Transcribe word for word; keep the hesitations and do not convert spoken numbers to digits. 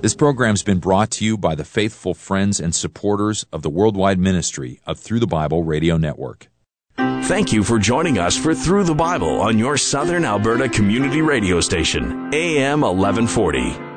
This program's been brought to you by the faithful friends and supporters of the worldwide ministry of Through the Bible Radio Network. Thank you for joining us for Through the Bible on your Southern Alberta Community Radio Station, A M eleven forty.